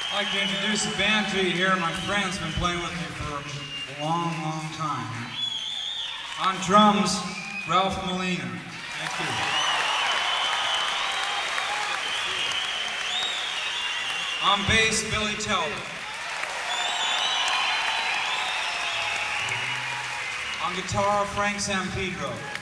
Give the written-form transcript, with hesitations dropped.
I'd like to introduce the band to you here. My friend's been playing with me for a long, long time. On drums, Ralph Molina. Thank you. On bass, Billy Talbot. On guitar, Frank Sampedro.